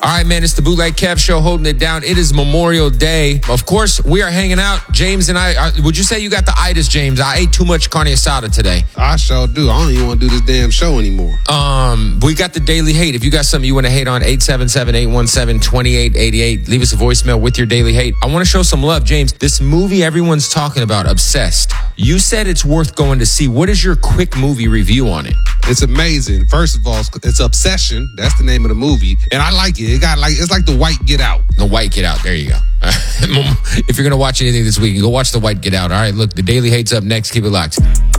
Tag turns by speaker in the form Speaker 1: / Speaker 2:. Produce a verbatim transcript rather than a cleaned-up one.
Speaker 1: All right, man, it's the Bootleg Kev Show holding it down. It is Memorial Day. Of course, we are hanging out. James and I, uh, would you say you got the itis, James? I ate too much carne asada today.
Speaker 2: I sure do. I don't even want to do this damn show anymore.
Speaker 1: Um, we got the daily hate. If you got something you want to hate on, eight seven seven, eight one seven, two eight eight eight. Leave us a voicemail with your daily hate. I want to show some love, James. This movie everyone's talking about, Obsessed. You said it's worth going to see. What is your quick movie review on it?
Speaker 2: It's amazing. First of all, it's Obsession. That's the name of the movie. And I like it. It got like, it's like The White Get Out.
Speaker 1: The White Get Out. There you go. If you're going to watch anything this week, go watch The White Get Out. All right, look, the Daily Hate's up next. Keep it locked.